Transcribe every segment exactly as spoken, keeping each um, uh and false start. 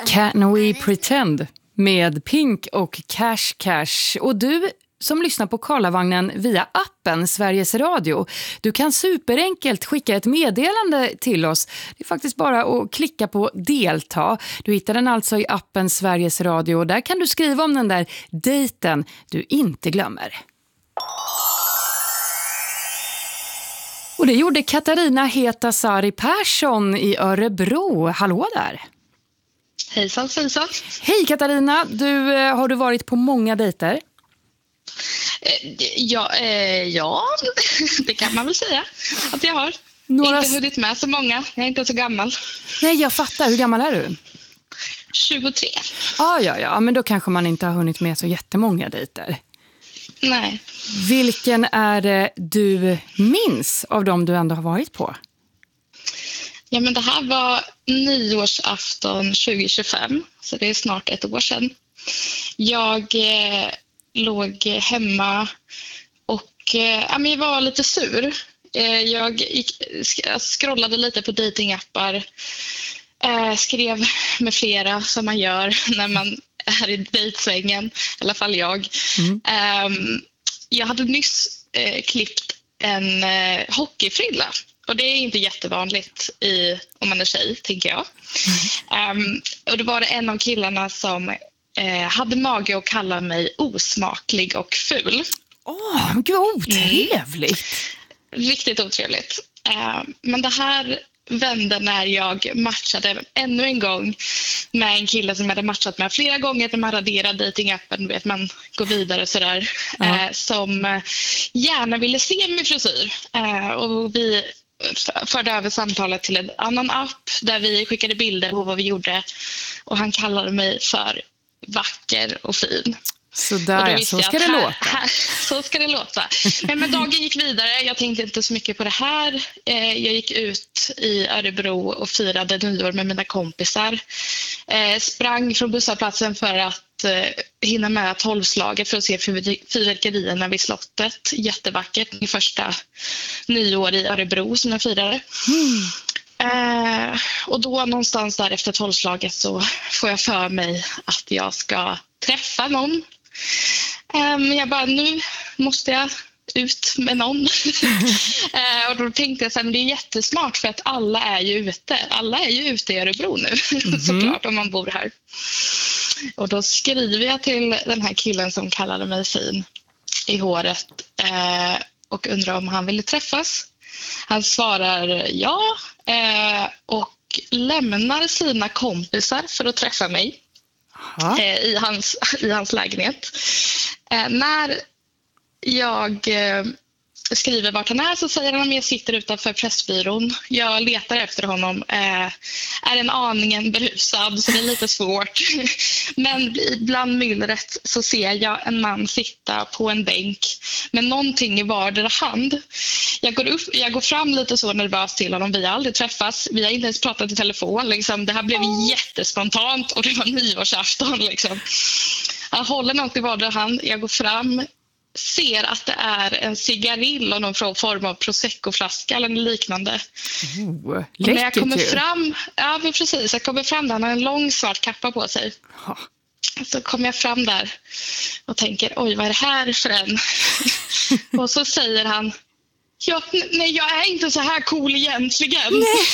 Can We Pretend med Pink och Cash Cash. Och du som lyssnar på Karlavagnen via appen Sveriges Radio, du kan superenkelt skicka ett meddelande till oss. Det är faktiskt bara att klicka på delta. Du hittar den alltså i appen Sveriges Radio och där kan du skriva om den där dejten du inte glömmer. Och det gjorde Katarina Hetasari Persson i Örebro. Hallå där! Hejsan, hejsan. Hej Katarina, du, har du varit på många dejter? Ja, eh, ja, det kan man väl säga att jag har. Några... Inte hunnit med så många, jag är inte så gammal. Nej, jag fattar. Hur gammal är du? tjugotre. Ah, ja, ja, men då kanske man inte har hunnit med så jättemånga dejter. Nej. Vilken är det du minns av dem du ändå har varit på? Ja, men det här var nyårsafton tjugo tjugofem, så det är snart ett år sedan. Jag eh, låg hemma och eh, ja, men jag var lite sur. Eh, jag gick, scrollade lite på datingappar, eh, skrev med flera som man gör när man är i dejtsvängen, i alla fall jag. Mm. Eh, jag hade nyss eh, klippt en eh, hockeyfrilla. Och det är inte jättevanligt i, om man är tjej, tänker jag. Mm. Um, och det var det en av killarna som eh, hade mage att kalla mig osmaklig och ful. Åh, oh, gud vad otrevligt. Mm. Riktigt otrevligt. Uh, men det här vände när jag matchade ännu en gång med en kille som jag hade matchat med flera gånger när man raderar datingappen, vet man går vidare sådär. Uh-huh. Uh, som gärna ville se min frisyr. Uh, och vi förde över samtalet till en annan app där vi skickade bilder på vad vi gjorde och han kallade mig för vacker och fin. Så där, ja, så ska det här, låta. Här, så ska det låta. Men, men dagen gick vidare, jag tänkte inte så mycket på det här. Eh, jag gick ut i Örebro och firade nyår med mina kompisar. Eh, sprang från busshållplatsen för att eh, hinna med tolvslaget för att se fyrverkerierna vid slottet. Jättevackert, min första nyår i Örebro som jag firade. Mm. Eh, och då någonstans där efter tolvslaget så får jag för mig att jag ska träffa någon. Um, jag bara, nu måste jag ut med någon. uh, och då tänkte jag så här, men det är jättesmart för att alla är ju ute. Alla är ju ute i Örebro nu, mm-hmm. såklart, om man bor här. Och då skriver jag till den här killen som kallade mig fin i håret uh, och undrar om han ville träffas. Han svarar ja uh, och lämnar sina kompisar för att träffa mig. Eh, i, hans, i hans lägenhet. Eh, när jag eh, skriver vart han är så säger han att jag sitter utanför Pressbyrån. Jag letar efter honom. Eh, är en aningen berusad så det är lite svårt. Men bland myllret så ser jag en man sitta på en bänk med någonting i vardera hand. Jag går, upp, jag går fram lite så nervöst till honom. Vi har aldrig träffats. Vi har inte ens pratat i telefon. Liksom. Det här blev jättespontant och det var nyårsafton. Liksom. Han håller något i vardera hand. Jag går fram. Ser att det är en cigarill och någon form av Prosecco-flaska eller liknande. Oh, när jag kommer fram, ja men precis, jag kommer fram där, han har en lång svart kappa på sig. Oh. Så kommer jag fram där och tänker, oj vad är det här för en? Och så säger han, ja, nej jag är inte så här cool egentligen. Nej.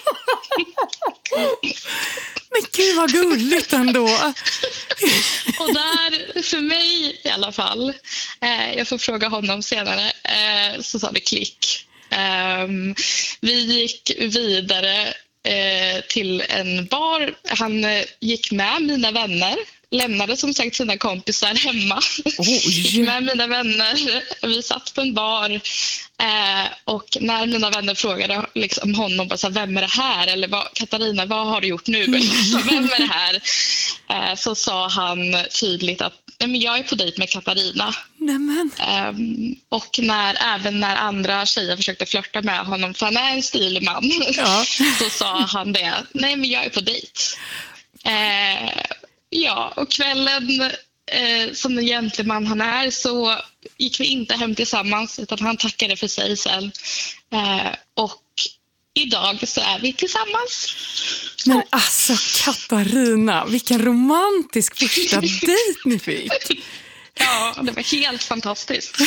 Men gud vad gulligt ändå. Och där, för mig i alla fall, eh, jag får fråga honom senare, eh, så sa det klick. Eh, vi gick vidare eh, till en bar. Han eh, gick med mina vänner. Lämnade som sagt sina kompisar hemma. Gick med mina vänner. Vi satt på en bar. Eh, och när mina vänner frågade liksom, honom bara, så här, vem är det här? Eller vad, Katarina, vad har du gjort nu? Vem är det här? Eh, så sa han tydligt att nej, men jag är på dejt med Katarina. Nämen. Eh, och när, även när andra tjejer försökte flirta med honom, för han är en stilig man, ja. Så sa han det. Nej, men jag är på dejt. Eh, Ja, och kvällen eh, som den gentleman han är så gick vi inte hem tillsammans utan han tackade för sig sen. Eh, och idag så är vi tillsammans. Men alltså Katarina, vilken romantisk första dejt ni fick. Ja, det var helt fantastiskt.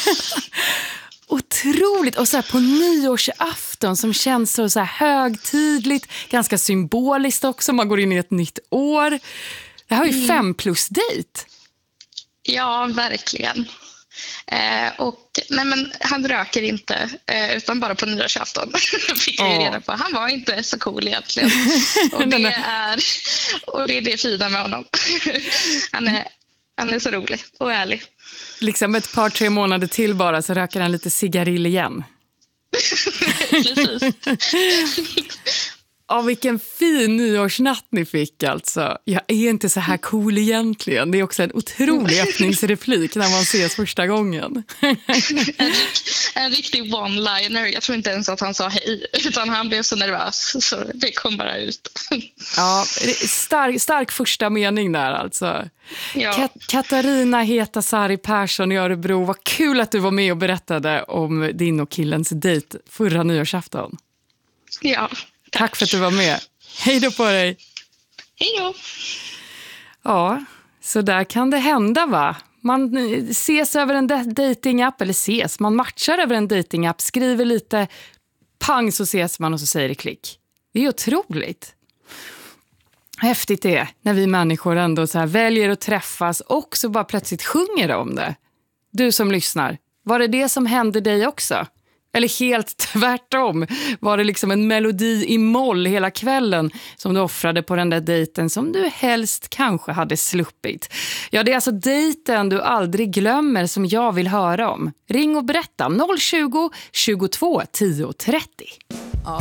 Otroligt. Och så här på nyårsafton som känns så, så här högtidligt, ganska symboliskt också. Man går in i ett nytt år. Det här är ju mm. fem plus dejt. Ja, verkligen. Eh, och nej, men han röker inte eh, utan bara på nyårsafton. Fick jag ju reda på. Han var inte så cool egentligen. Och det är och det är det fina med honom. Han är han är så rolig och ärlig. Liksom ett par tre månader till bara så röker han lite cigarill igen. Precis. Ja, vilken fin nyårsnatt ni fick alltså. Jag är inte så här cool egentligen. Det är också en otrolig öppningsreplik när man ses första gången. en, en riktig one-liner. Jag tror inte ens att han sa hej, utan han blev så nervös. Så det kom bara ut. Ja, stark, stark första mening där alltså. Ja. Kat- Katarina Hetasari Persson i Örebro. Vad kul att du var med och berättade om din och killens dejt förra nyårsafton. Ja. Tack. Tack för att du var med. Hej då på dig. Hej då. Ja, så där kan det hända va? Man ses över en datingapp, eller ses, man matchar över en datingapp, skriver lite, pang så ses man och så säger det klick. Det är otroligt. Häftigt det är när vi människor ändå så här väljer att träffas och så bara plötsligt sjunger om det. Du som lyssnar, var det det som hände dig också? Eller helt tvärtom, var det liksom en melodi i moll hela kvällen som du offrade på den där dejten som du helst kanske hade sluppit. Ja, det är alltså dejten du aldrig glömmer som jag vill höra om. Ring och berätta noll tjugo, tjugotvå, tio trettio.